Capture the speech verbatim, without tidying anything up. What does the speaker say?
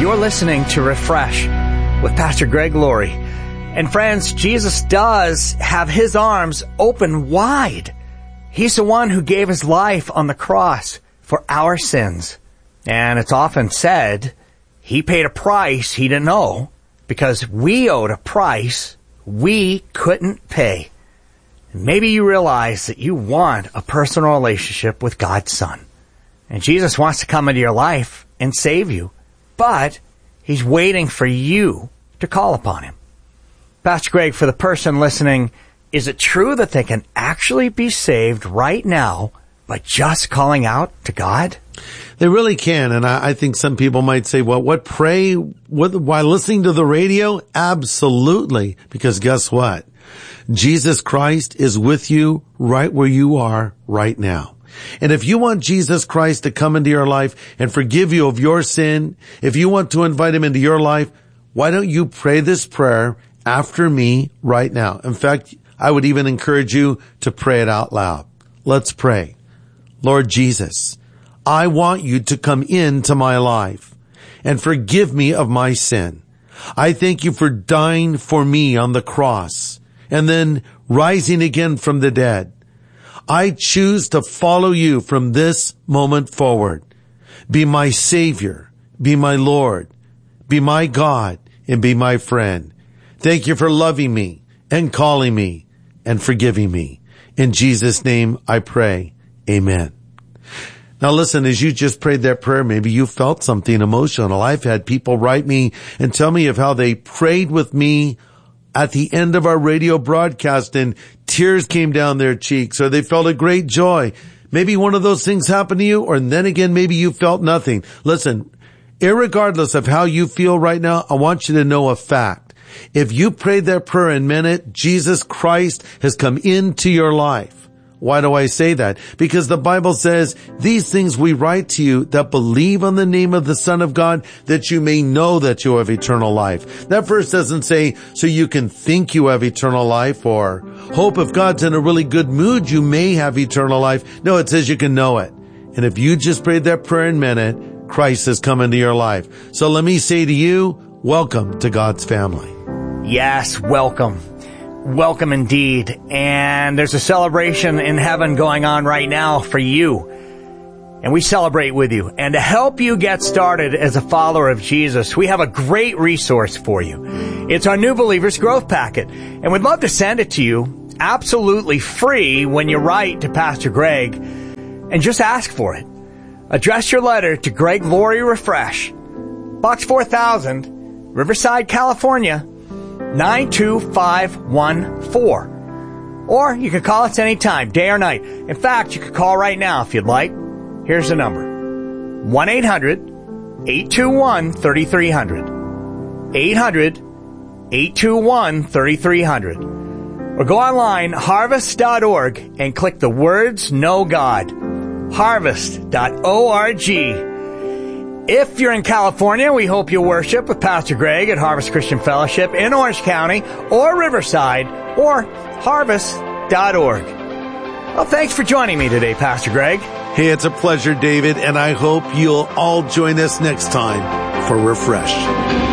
You're listening to Refresh with Pastor Greg Laurie. And friends, Jesus does have his arms open wide. He's the one who gave his life on the cross for our sins. And it's often said he paid a price he didn't owe because we owed a price we couldn't pay. And maybe you realize that you want a personal relationship with God's Son. And Jesus wants to come into your life and save you. But he's waiting for you to call upon him. Pastor Greg, for the person listening, is it true that they can actually be saved right now by just calling out to God? They really can. And I, I think some people might say, well, what, pray what, while listening to the radio? Absolutely. Because guess what? Jesus Christ is with you right where you are right now. And if you want Jesus Christ to come into your life and forgive you of your sin, if you want to invite him into your life, why don't you pray this prayer after me right now? In fact, I would even encourage you to pray it out loud. Let's pray. Lord Jesus, I want you to come into my life and forgive me of my sin. I thank you for dying for me on the cross and then rising again from the dead. I choose to follow you from this moment forward. Be my Savior, be my Lord, be my God, and be my friend. Thank you for loving me and calling me and forgiving me. In Jesus' name I pray. Amen. Now listen, as you just prayed that prayer, maybe you felt something emotional. I've had people write me and tell me of how they prayed with me at the end of our radio broadcast and tears came down their cheeks, or they felt a great joy. Maybe one of those things happened to you, or then again, maybe you felt nothing. Listen, irregardless of how you feel right now, I want you to know a fact. If you prayed that prayer and meant it, Jesus Christ has come into your life. Why do I say that? Because the Bible says, these things we write to you that believe on the name of the Son of God, that you may know that you have eternal life. That verse doesn't say, so you can think you have eternal life, or hope if God's in a really good mood, you may have eternal life. No, it says you can know it. And if you just prayed that prayer and meant it, Christ has come into your life. So let me say to you, welcome to God's family. Yes, welcome. Welcome indeed. And there's a celebration in heaven going on right now for you. And we celebrate with you. And to help you get started as a follower of Jesus, we have a great resource for you. It's our New Believers Growth Packet. And we'd love to send it to you absolutely free when you write to Pastor Greg. And just ask for it. Address your letter to Greg Laurie Refresh, Box four thousand, Riverside, California, nine two five one four. Or you can call us anytime, day or night. In fact, you could call right now if you'd like. Here's the number. one eight hundred eight two one three three zero zero. eight hundred eight two one three three zero zero. Or go online, harvest dot org, and click the words Know God. harvest dot org. If you're in California, we hope you'll worship with Pastor Greg at Harvest Christian Fellowship in Orange County or Riverside or harvest dot org. Well, thanks for joining me today, Pastor Greg. Hey, it's a pleasure, David, and I hope you'll all join us next time for Refresh.